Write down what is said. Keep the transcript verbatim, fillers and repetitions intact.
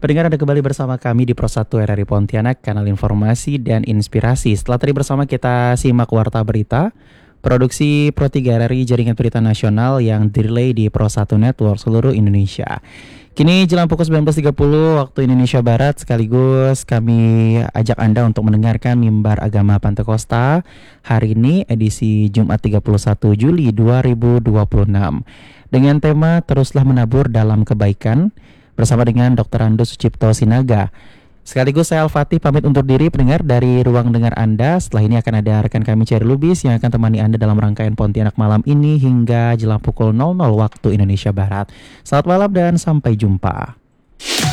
Pendengar, Anda kembali bersama kami di Pro satu R R I Pontianak, kanal informasi dan inspirasi. Setelah tadi bersama kita simak Warta Berita, produksi Pro tiga R R I Jaringan Berita Nasional yang direlay di Pro satu Network seluruh Indonesia. Kini jelang pukul sembilan belas tiga puluh waktu Indonesia Barat, sekaligus kami ajak Anda untuk mendengarkan Mimbar Agama Pantekosta hari ini edisi Jumat tiga puluh satu Juli dua ribu dua puluh enam dengan tema Teruslah Menabur Dalam Kebaikan bersama dengan dokter Andus Sucipto Sinaga. Sekaligus saya Al-Fatih pamit undur diri pendengar dari ruang dengar Anda. Setelah ini akan ada rekan kami Cherry Lubis yang akan temani Anda dalam rangkaian Pontianak malam ini hingga jelang pukul nol nol waktu Indonesia Barat. Selamat malam dan sampai jumpa.